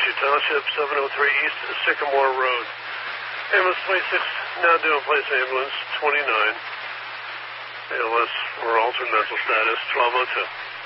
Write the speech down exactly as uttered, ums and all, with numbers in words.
Bellevue Township, seven oh three East Sycamore Road. Ambulance twenty-six, now doing place ambulance twenty-nine. A L S for altered mental status, twelve oh two.